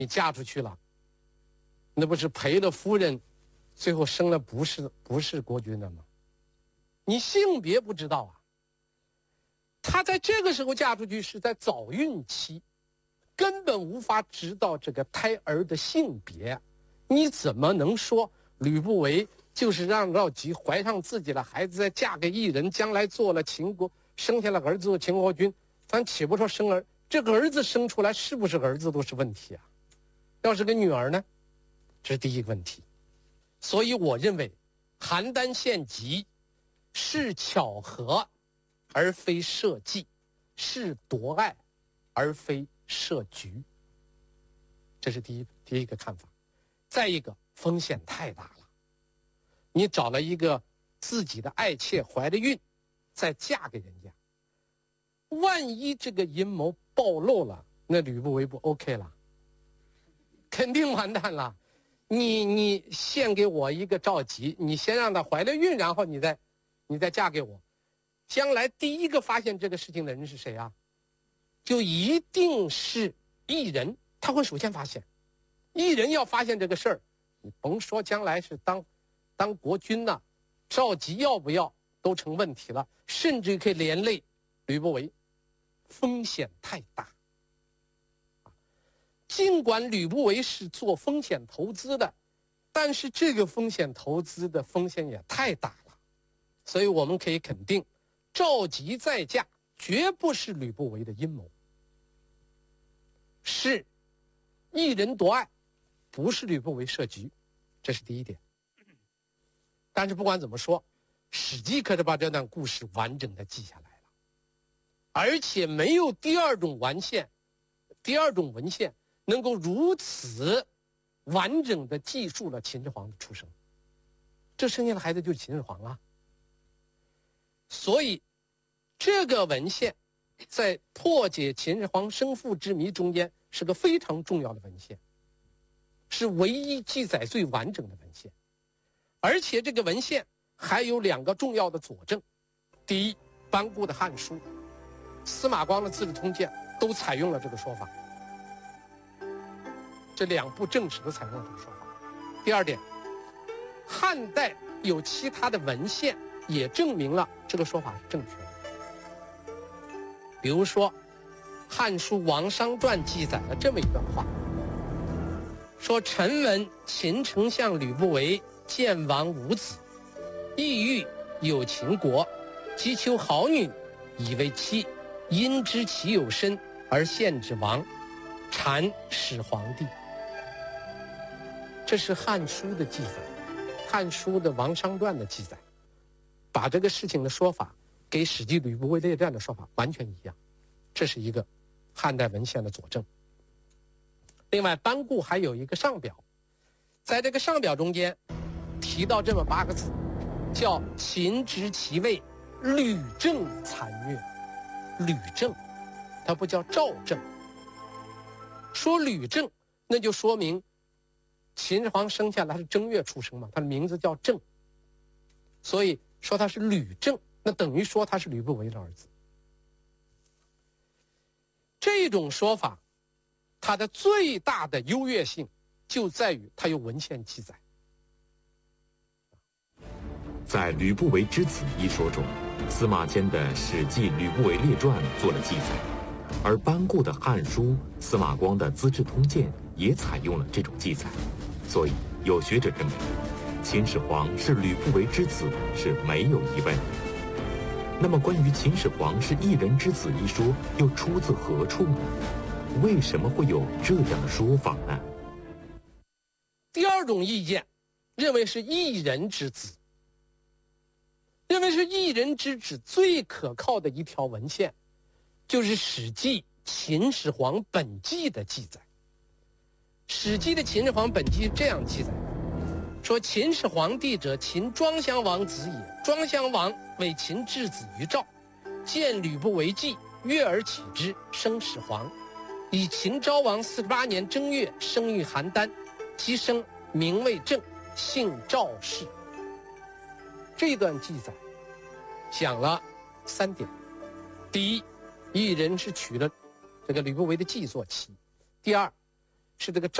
你嫁出去了，那不是赔了夫人，最后生了不是国君的吗？你性别不知道啊。她在这个时候嫁出去是在早孕期，根本无法知道这个胎儿的性别，你怎么能说吕不韦就是让赵佶怀上自己的孩子，再嫁给异人，将来做了秦国，生下了儿子做秦国君？咱且不说生儿，这个儿子生出来是不是儿子都是问题啊。要是个女儿呢，这是第一个问题。所以我认为邯郸献疾是巧合而非设计，是夺爱而非设局，这是第一个看法。再一个，风险太大了，你找了一个自己的爱妾怀着孕，再嫁给人家，万一这个阴谋暴露了，那吕不韦不 OK 了，肯定完蛋了。你献给我一个赵佶，你先让她怀了孕，然后你再嫁给我，将来第一个发现这个事情的人是谁啊？就一定是异人，他会首先发现。异人要发现这个事儿，你甭说将来是当国君呐，赵佶要不要都成问题了，甚至可以连累吕不韦，风险太大。尽管吕不韦是做风险投资的，但是这个风险投资的风险也太大了，所以我们可以肯定，赵佶再嫁绝不是吕不韦的阴谋，是异人夺爱，不是吕不韦设局，这是第一点。但是不管怎么说，《史记》可是把这段故事完整的记下来了，而且没有第二种文献能够如此完整的记述了秦始皇的出生。这生下的孩子就是秦始皇啊。所以这个文献在破解秦始皇生父之谜中间是个非常重要的文献，是唯一记载最完整的文献。而且这个文献还有2个重要的佐证。第一，班固的《汉书》、司马光的《资治通鉴》都采用了这个说法，这2部正史都采用了这个说法。第二点，汉代有其他的文献也证明了这个说法是正确的。比如说《汉书·王商传》记载了这么一段话，说臣闻秦丞相吕不韦见王无子，意欲有秦国，即求好女以为妻，因知其有身而献之王，禅始皇帝。这是《汉书》的记载，《汉书》的《王商传》的记载，把这个事情的说法给《史记·吕不韦列传》的说法完全一样，这是一个汉代文献的佐证。另外，班固还有一个上表，在这个上表中间提到这么8个字，叫秦之其位，吕政残虐。吕政，他不叫赵政。说吕政，那就说明秦始皇生下来是正月出生嘛，他的名字叫政，所以说他是吕政，那等于说他是吕不韦的儿子。这种说法它的最大的优越性就在于它有文献记载。 在吕不韦之子一说中，司马迁的《史记·吕不韦列传》做了记载，而班固的《汉书》、司马光的《资治通鉴》也采用了这种记载，所以有学者认为，秦始皇是吕不韦之子是没有疑问的。那么，关于秦始皇是异人之子一说又出自何处呢？为什么会有这样的说法呢？ 第二种意见认为是异人之子，认为是异人之子最可靠的一条文献，就是《史记·秦始皇本纪》的记载。《史记》的《秦始皇本纪》是这样记载的，说秦始皇帝者，秦庄襄王子也。庄襄王为秦质子于赵，见吕不韦计，悦而起之，生始皇。以秦昭王48年正月，生于邯郸，其生名为政，姓赵氏。这段记载讲了3点：第一，异人是娶了这个吕不韦的计做妻；第二， 是这个